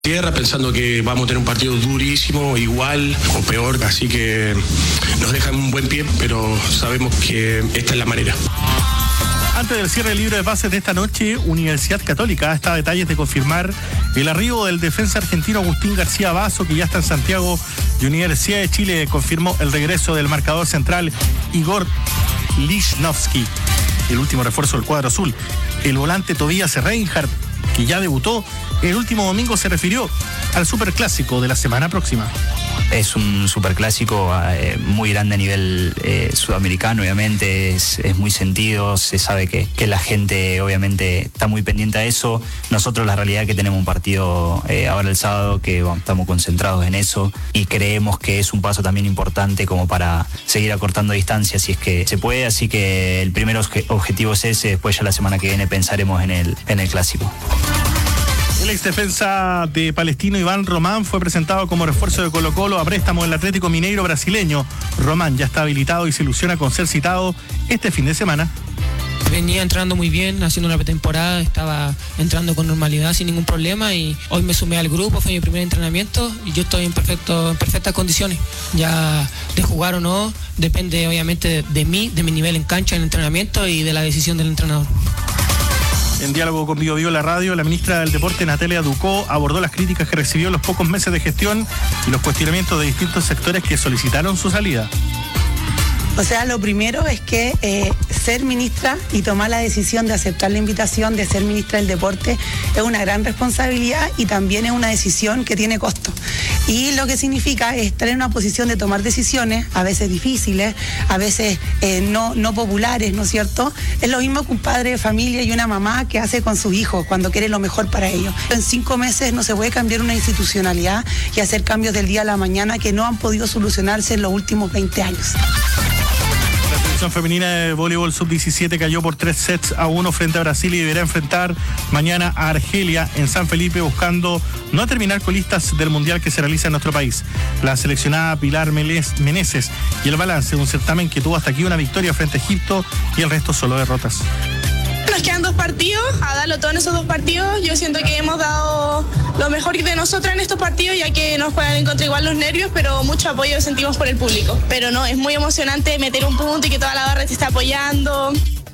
Tierra, pensando que vamos a tener un partido durísimo, igual o peor, así que nos dejan un buen pie, pero sabemos que esta es la manera. Antes del cierre del libro de pases de esta noche, Universidad Católica está a detalles de confirmar el arribo del defensa argentino Agustín García Basso, que ya está en Santiago, y Universidad de Chile confirmó el regreso del marcador central Igor Lichnowsky, el último refuerzo del cuadro azul. El volante Tobias Reinhardt, que ya debutó el último domingo, se refirió al superclásico de la semana próxima. Es un superclásico muy grande a nivel sudamericano, obviamente, es muy sentido, se sabe que la gente obviamente está muy pendiente a eso. Nosotros la realidad es que tenemos un partido ahora el sábado, que estamos concentrados en eso y creemos que es un paso también importante como para seguir acortando distancias si es que se puede, así que el primer objetivo es ese, después ya la semana que viene pensaremos en el clásico. El exdefensa de Palestino Iván Román fue presentado como refuerzo de Colo-Colo a préstamo del Atlético Mineiro brasileño. Román ya está habilitado y se ilusiona con ser citado este fin de semana. Venía entrando muy bien, haciendo una pretemporada, estaba entrando con normalidad sin ningún problema y hoy me sumé al grupo, fue mi primer entrenamiento y yo estoy en perfectas condiciones. Ya de jugar o no, depende obviamente de mí, de mi nivel en cancha, en entrenamiento y de la decisión del entrenador. En diálogo con Bio Bio La Radio, la ministra del Deporte, Natalia Ducó, abordó las críticas que recibió en los pocos meses de gestión y los cuestionamientos de distintos sectores que solicitaron su salida. O sea, lo primero es que ser ministra y tomar la decisión de aceptar la invitación de ser ministra del Deporte es una gran responsabilidad y también es una decisión que tiene costo. Y lo que significa es estar en una posición de tomar decisiones, a veces difíciles, a veces no populares, ¿no es cierto? Es lo mismo que un padre de familia y una mamá que hace con sus hijos cuando quiere lo mejor para ellos. En 5 meses no se puede cambiar una institucionalidad y hacer cambios del día a la mañana que no han podido solucionarse en los últimos 20 años. La selección femenina de voleibol sub-17 cayó por 3-1 frente a Brasil y deberá enfrentar mañana a Argelia en San Felipe, buscando no terminar colistas del mundial que se realiza en nuestro país. La seleccionada Pilar Meneses y el balance de un certamen que tuvo hasta aquí una victoria frente a Egipto y el resto solo derrotas. Nos quedan 2 partidos, a darlo todo en esos 2 partidos. Yo siento que hemos dado lo mejor de nosotras en estos partidos, ya que nos pueden encontrar igual los nervios, pero mucho apoyo sentimos por el público. Pero no, es muy emocionante meter un punto y que toda la barra te está apoyando.